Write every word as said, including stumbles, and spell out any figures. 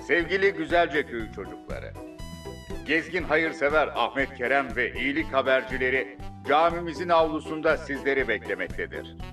Sevgili Güzelce Köyü çocukları, gezgin hayırsever Ahmet Kerem ve iyilik habercileri camimizin avlusunda sizleri beklemektedir.